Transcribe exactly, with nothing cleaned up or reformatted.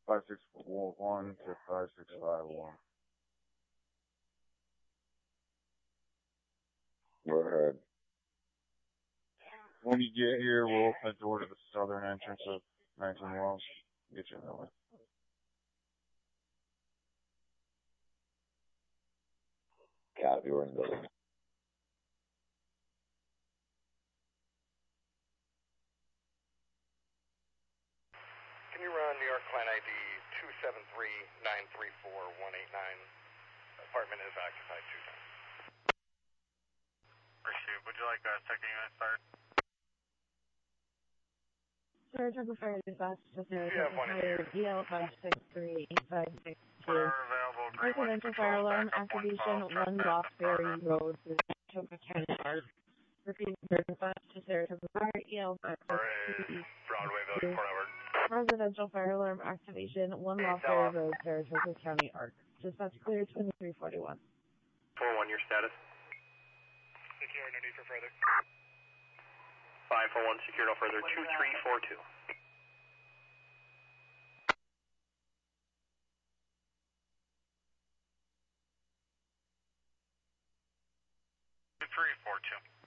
five six one to five six five one. Go ahead. When you get here, we'll open the door to the southern entrance of nineteen Wells. Get you that way. Copy, we're in the building. Can you run New York client I D two seven three nine three four one eight nine? Apartment is occupied two times. Pursuit, would you like a second unit start? Saratoga Fire Dispatch to Saratoga Fire D L five six three eight five six two. Residential fire alarm activation one Loftberry Road, Saratoga County Park. Repeating fire dispatch to Saratoga Fire E L five six three Broadway Village, Port Edward. Residential fire alarm activation one Loftberry Road, Saratoga County Arc. Dispatch clear twenty-three forty-one. four one, your status? Secure, no need for further. five four one, secure, no further, two three four two. two three four two.